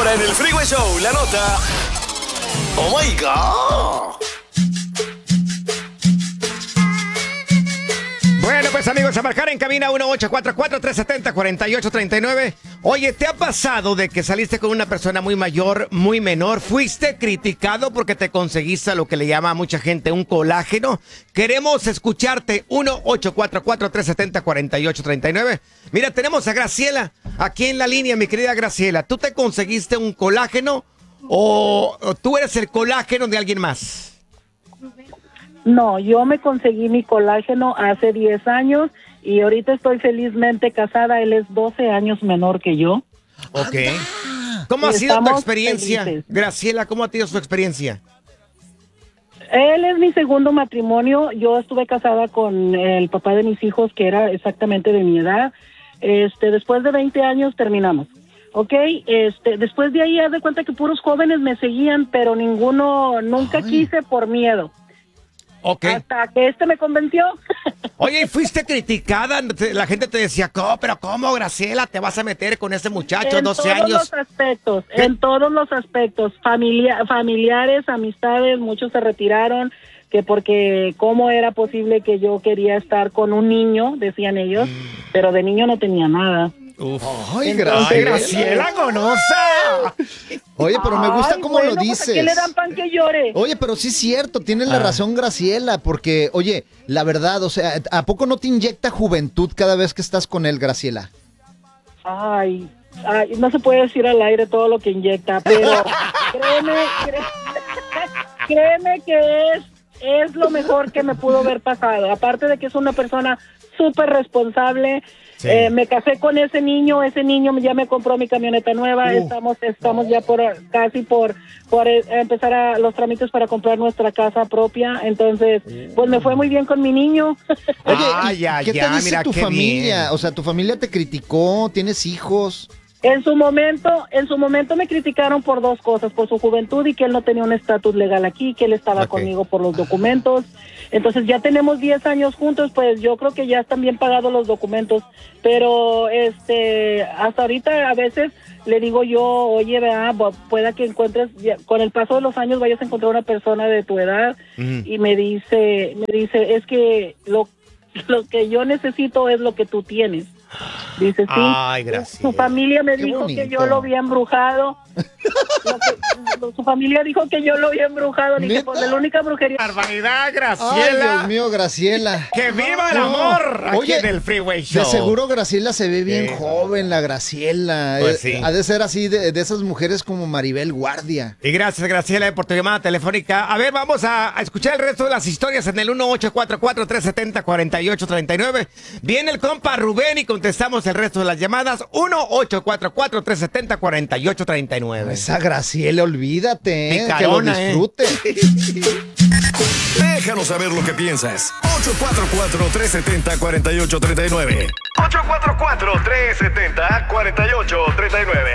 Ahora en el Freeway Show, la nota. Oh my God. Bueno, pues amigos, a marcar en cabina 1844-370-4839. Oye, ¿te ha pasado de que saliste con una persona muy mayor, muy menor? ¿Fuiste criticado porque te conseguiste lo que le llama a mucha gente un colágeno? Queremos escucharte. 1844-370-4839. Mira, tenemos a Graciela aquí en la línea, mi querida Graciela. ¿Tú te conseguiste un colágeno o tú eres el colágeno de alguien más? No, yo me conseguí mi colágeno hace 10 años y ahorita estoy felizmente casada. Él es 12 años menor que yo. Ok. ¿Cómo ha sido tu Estamos experiencia? felices. Graciela, ¿cómo ha sido su experiencia? Él es mi segundo matrimonio. Yo estuve casada con el papá de mis hijos, que era exactamente de mi edad. Después de 20 años terminamos. Ok, después de ahí haz de cuenta que puros jóvenes me seguían, pero ninguno, nunca quise por miedo. Ok. Hasta que me convenció. Oye, ¿y fuiste criticada? La gente te decía, pero ¿cómo, Graciela, te vas a meter con ese muchacho, 12 años? En todos los aspectos, familiares, amistades, muchos se retiraron, que porque cómo era posible que yo quería estar con un niño, decían ellos, pero de niño no tenía nada. Uf. Ay, Entonces, Graciela. gonosa! Oye, pero me gusta cómo lo pues, dices. ¿a quién le dan pan que llore? Oye, pero sí es cierto, tienes la razón, Graciela, porque, oye, la verdad, o sea, ¿a poco no te inyecta juventud cada vez que estás con él, Graciela? Ay, no se puede decir al aire todo lo que inyecta, pero créeme que es lo mejor que me pudo haber pasado. Aparte de que es una persona súper responsable. Sí. Me casé con ese niño ya me compró mi camioneta nueva. Estamos ya casi por empezar los trámites para comprar nuestra casa propia. Entonces, pues me fue muy bien con mi niño. Oye, ¿qué te dice mira, tu qué familia? bien. O sea, ¿tu familia te criticó? ¿Tienes hijos? En su momento me criticaron por dos cosas, por su juventud y que él no tenía un estatus legal aquí, que él estaba Ok. conmigo por los documentos. Entonces ya tenemos 10 años juntos, pues yo creo que ya están bien pagados los documentos, pero hasta ahorita a veces le digo yo, oye, vea, pueda que encuentres, con el paso de los años vayas a encontrar una persona de tu edad. Y me dice, es que lo que yo necesito es lo que tú tienes. Dice, sí. Ay, Graciela. Su familia me Qué dijo bonito. que yo lo había embrujado. Su familia dijo que yo lo había embrujado. Dije, ¿Neta? pues la única brujería. ¡Barbaridad, Ay, Graciela! Dios mío, Graciela. ¡Que viva el No. amor! Aquí Oye, en el Freeway Show. De seguro Graciela se ve bien Sí. joven, la Graciela. Pues sí. Ha de ser así de esas mujeres como Maribel Guardia. Y gracias, Graciela, por tu llamada telefónica. A ver, vamos a escuchar el resto de las historias en el 1844-370-4839. Viene el compa Rubén y contestamos el resto de las llamadas. 1844-370-4839. Esa Graciela, olvídate, que lo Picarona, disfrute. Déjanos saber lo que piensas. 844-370-4839. 844-370-4839.